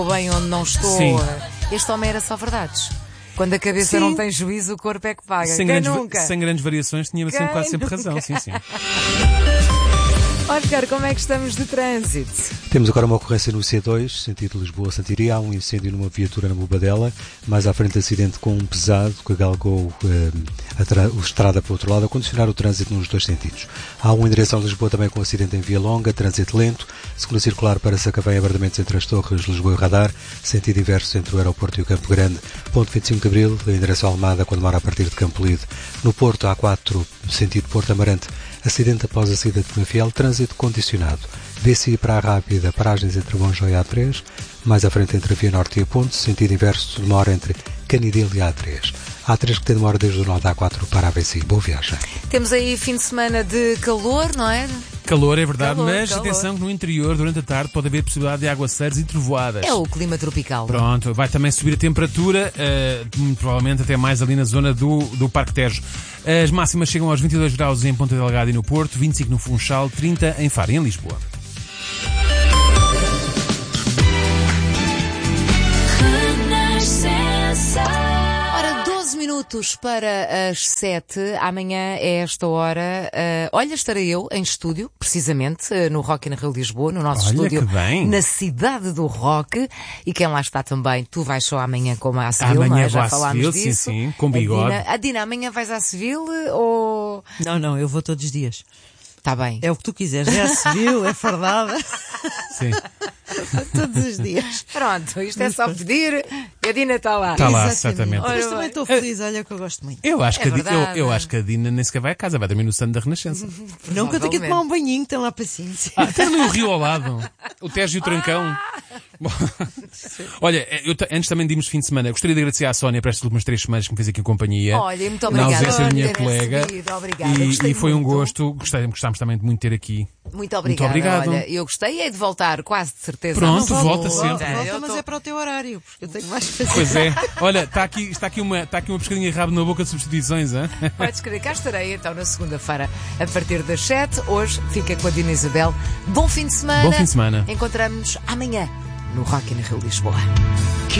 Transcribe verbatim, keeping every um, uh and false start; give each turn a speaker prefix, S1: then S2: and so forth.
S1: bem onde não estou.
S2: Sim.
S1: Este homem era só verdades. Quando a cabeça
S2: Sim.
S1: não tem juízo, o corpo é que paga.
S2: Sem,
S1: Quem
S2: grandes,
S1: nunca?
S2: sem grandes variações, tinha
S1: Quem
S2: sempre, quase sempre
S1: nunca?
S2: razão. Sim, sim.
S1: Oscar, como é que estamos de trânsito?
S3: Temos agora uma ocorrência no C dois, sentido Lisboa-Santiria. Há um incêndio numa viatura na Bobadela. Mais à frente, acidente com um pesado que galgou eh, a, tra- a estrada para o outro lado, a condicionar o trânsito nos dois sentidos. Há um em direção a Lisboa também com acidente em Via Longa, trânsito lento. Segunda circular para Sacavém, abardamentos entre as Torres, Lisboa e Radar. Sentido inverso entre o aeroporto e o Campo Grande. Ponto vinte e cinco de Abril, em direção a Almada, quando mora a partir de Campo Lido. No Porto, A quatro, sentido Porto Amarante. Acidente após a saída de Penafiel, trânsito condicionado. V C I para a Rápida, paragens entre Monjó e A três. Mais à frente entre a Via Norte e a Ponte, sentido inverso, demora entre Canidelo e A três. A três que tem demora desde o nó da A quatro para a V C I. Boa viagem.
S1: Temos aí fim de semana de calor, não é?
S2: Calor, é verdade,
S1: Calor,
S2: mas
S1: calor.
S2: atenção que no interior, durante a tarde, pode haver possibilidade de aguaceiros e trovoadas.
S1: É o clima tropical.
S2: Pronto, vai também subir a temperatura, eh, muito provavelmente até mais ali na zona do, do Parque Tejo. As máximas chegam aos vinte e dois graus em Ponta Delgada e no Porto, vinte e cinco no Funchal, trinta em Faro e em Lisboa.
S1: Ora, doze minutos para as sete. Amanhã é esta hora. Uh, olha, estarei eu em estúdio, precisamente, uh, no Rock in Rio Lisboa, no nosso
S2: Olha,
S1: estúdio,
S2: que bem.
S1: na cidade do rock. E quem lá está também, tu vais só amanhã como à Seville, não
S2: Amanhã
S1: é?
S2: vou
S1: Já
S2: à
S1: falámos
S2: Seville, sim,
S1: disso.
S2: sim, com bigode.
S1: A Dina, a Dina, amanhã vais à Seville ou...
S4: Não, não, eu vou todos os dias.
S1: Está bem.
S4: É o que tu quiseres. É a civil, é fardada.
S2: Sim.
S4: Todos os dias.
S1: Pronto, isto é só pedir e a Dina está lá.
S2: Está lá,
S4: Exatamente.
S2: certamente.
S4: Mas
S1: Ora
S4: também
S1: bem.
S4: estou feliz, olha que eu gosto muito.
S2: Eu acho,
S1: É
S2: que a Di-
S1: verdade.
S2: eu, eu acho que a Dina nem sequer vai a casa, vai dormir no Santo da Renascença.
S4: Não que eu tenho que tomar um banhinho, tem lá paciência.
S2: Ah, tem ali o rio ao lado, o Tejo e o Trancão. Bom, olha, eu te- antes também de irmos fim de semana, gostaria de agradecer à Sónia por estas últimas três semanas que me fez aqui a companhia.
S1: Olha, muito
S2: Na
S1: obrigada
S2: ausência da
S1: por
S2: minha
S1: terem
S2: colega.
S1: recebido. Obrigada,
S2: E,
S1: gostei
S2: e foi um
S1: muito.
S2: gosto, gostei, gostámos também de muito ter aqui.
S1: Muito obrigada.
S2: obrigado.
S1: Olha, eu gostei e hei de voltar, quase de certeza.
S2: Pronto,
S1: Não
S2: volta
S1: vou.
S2: sempre.
S1: Eu
S4: Volta, mas
S1: tô-
S4: é para o teu horário, porque eu tenho mais que fazer.
S2: Pois é. Olha, está aqui, está aqui, uma, está aqui uma pescadinha de rabo na boca de substituições, hein?
S1: Podes crer, cá estarei então na segunda-feira a partir das sete. Hoje fica com a Dina Isabel. Bom fim de semana.
S2: Bom fim de semana.
S1: Encontramos-nos amanhã no Rock in Rio Lisboa.